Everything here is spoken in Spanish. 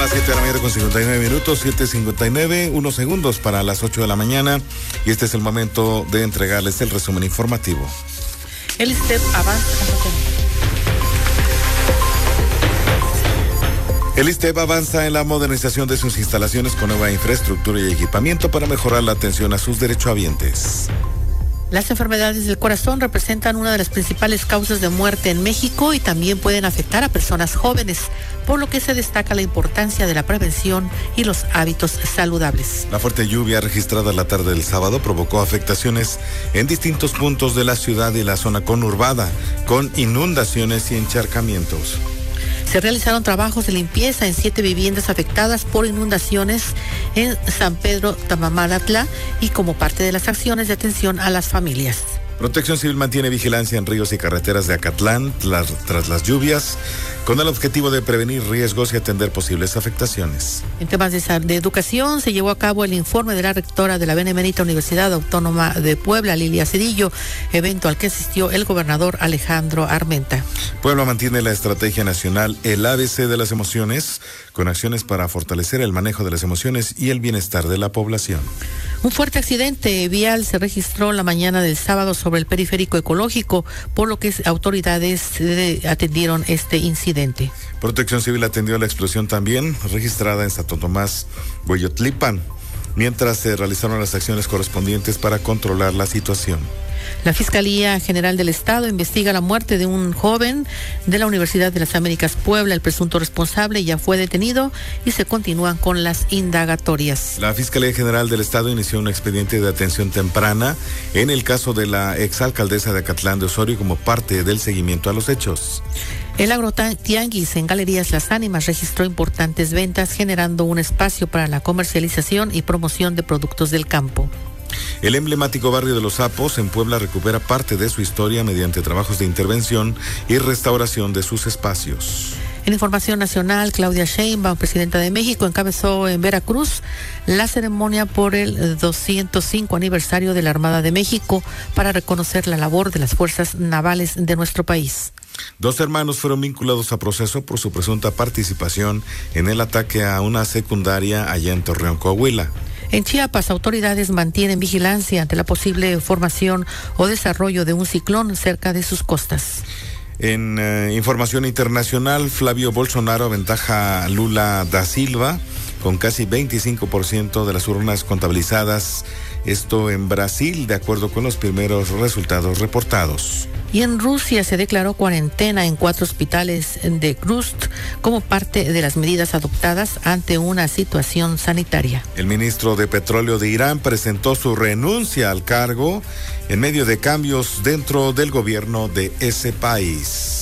las 7 de la mañana con 59 minutos, 7:59, unos segundos para las 8 de la mañana, y este es el momento de entregarles el resumen informativo. El ISSSTE avanza. El ISSSTE avanza en la modernización de sus instalaciones con nueva infraestructura y equipamiento para mejorar la atención a sus derechohabientes. Las enfermedades del corazón representan una de las principales causas de muerte en México y también pueden afectar a personas jóvenes, por lo que se destaca la importancia de la prevención y los hábitos saludables. La fuerte lluvia registrada la tarde del sábado provocó afectaciones en distintos puntos de la ciudad y la zona conurbada, con inundaciones y encharcamientos. Se realizaron trabajos de limpieza en 7 viviendas afectadas por inundaciones en San Pedro Tamamalatla y como parte de las acciones de atención a las familias. Protección Civil mantiene vigilancia en ríos y carreteras de Acatlán tras las lluvias, con el objetivo de prevenir riesgos y atender posibles afectaciones. En temas de educación, se llevó a cabo el informe de la rectora de la Benemérita Universidad Autónoma de Puebla, Lilia Cedillo, evento al que asistió el gobernador Alejandro Armenta. Puebla mantiene la estrategia nacional El ABC de las emociones, con acciones para fortalecer el manejo de las emociones y el bienestar de la población. Un fuerte accidente vial se registró la mañana del sábado sobre el periférico ecológico, por lo que autoridades atendieron este incidente. Protección Civil atendió la explosión también registrada en Santo Tomás, Hueyotlipan, mientras se realizaron las acciones correspondientes para controlar la situación. La Fiscalía General del Estado investiga la muerte de un joven de la Universidad de las Américas Puebla. El presunto responsable ya fue detenido y se continúan con las indagatorias. La Fiscalía General del Estado inició un expediente de atención temprana en el caso de la exalcaldesa de Acatlán de Osorio como parte del seguimiento a los hechos. El agrotianguis en Galerías Las Ánimas registró importantes ventas, generando un espacio para la comercialización y promoción de productos del campo. El emblemático barrio de Los Sapos en Puebla recupera parte de su historia mediante trabajos de intervención y restauración de sus espacios. En información nacional, Claudia Sheinbaum, presidenta de México, encabezó en Veracruz la ceremonia por el 205 aniversario de la Armada de México para reconocer la labor de las fuerzas navales de nuestro país. 2 hermanos fueron vinculados a proceso por su presunta participación en el ataque a una secundaria allá en Torreón, Coahuila. En Chiapas, autoridades mantienen vigilancia ante la posible formación o desarrollo de un ciclón cerca de sus costas. En información internacional, Flavio Bolsonaro aventaja a Lula da Silva con casi 25% de las urnas contabilizadas, esto en Brasil, de acuerdo con los primeros resultados reportados. Y en Rusia se declaró cuarentena en 4 hospitales de Kursk como parte de las medidas adoptadas ante una situación sanitaria. El ministro de Petróleo de Irán presentó su renuncia al cargo en medio de cambios dentro del gobierno de ese país.